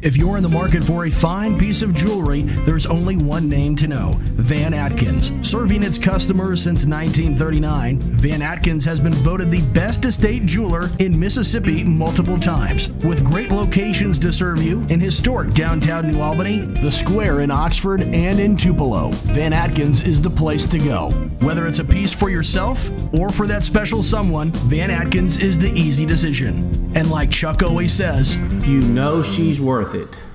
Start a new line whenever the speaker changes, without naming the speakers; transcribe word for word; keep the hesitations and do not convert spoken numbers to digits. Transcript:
If you're in the market for a fine piece of jewelry, there's only one name to know: Van Atkins. Serving its customers since nineteen thirty-nine, Van Atkins has been voted the best estate jeweler in Mississippi multiple times. With great locations to serve you in historic downtown New Albany, the Square in Oxford, and in Tupelo, Van Atkins is the place to go. Whether it's a piece for yourself or for that special someone, Van Atkins is the easy decision. And like Chuck always says,
you know she's worth it.